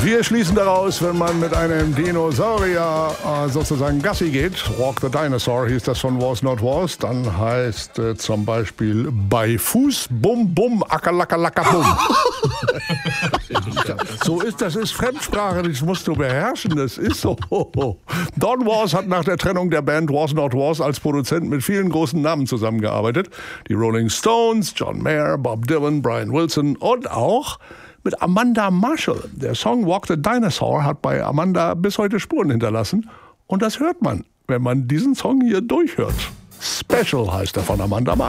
Wir schließen daraus, wenn man mit einem Dinosaurier sozusagen Gassi geht, Walk the Dinosaur hieß das von Was Not Was, dann heißt zum Beispiel bei Fuß Bum Bum Ackerlackerlacker Bum. So ist das, ist Fremdsprache, das musst du beherrschen, das ist so. Don Was hat nach der Trennung der Band Was Not Was als Produzent mit vielen großen Namen zusammengearbeitet. Die Rolling Stones, John Mayer, Bob Dylan, Brian Wilson und auch mit Amanda Marshall. Der Song Walk the Dinosaur hat bei Amanda bis heute Spuren hinterlassen. Und das hört man, wenn man diesen Song hier durchhört. Special heißt er von Amanda Marshall.